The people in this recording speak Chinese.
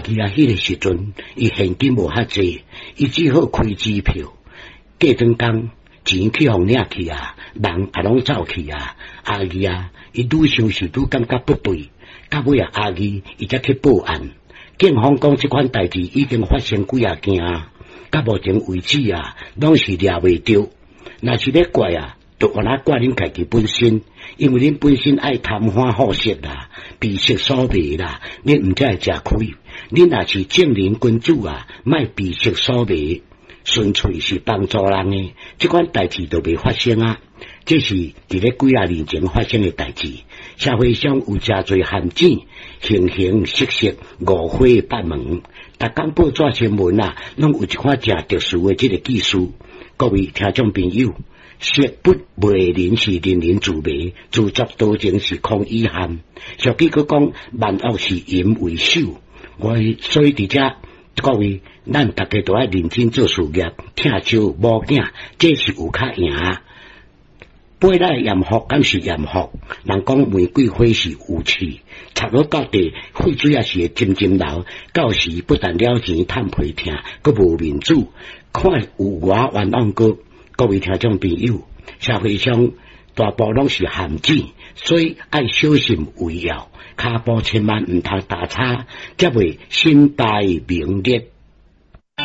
记啊，迄个时阵，伊现金无遐济，伊只好开支票。过阵工，钱去互领去啊，人也拢走去啊。阿姨啊，伊愈想是愈感觉不对，到尾啊，阿姨伊才去报案。警方讲即款代志已经发生几啊件啊，到目前为止啊，拢是抓袂着。若是咧怪啊，就原来怪恁家己本身，因为恁本身爱贪欢好色啦，被色所迷啦，恁毋才会食亏。恁若是正人君子啊，莫被色所迷，纯粹是帮助人诶，即款代志都未发生啊。这是伫咧几啊年前发生诶代志，社会上有诚侪陷阱，形形色色，五花八门。逐工报纸新闻啊，拢有一款诚特殊诶即个技术。各位听众朋友，色不为人是人人自迷，自作多情是空遗憾。俗语佫讲，万恶是淫为首。所以伫遮，各位，咱大家都爱认真做事业，听少无惊，这是有较赢。本来盐福敢是盐福，人讲玫瑰花是有刺，插落到地，血水也是会浸浸流。到时不但了钱趁皮疼，佫无面子，看有偌冤枉过。各位听众朋友，社会上大部拢是陷阱，所以爱小心为要。骹步千万毋通打叉，则会身败名裂。